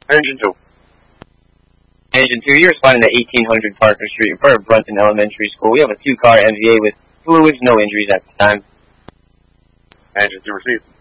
Engine 2. Engine 2, you're responding to 1800 Parker Street in front of Brunton Elementary School. We have a 2-car MVA with fluids, no injuries at the time. Engine 2 received.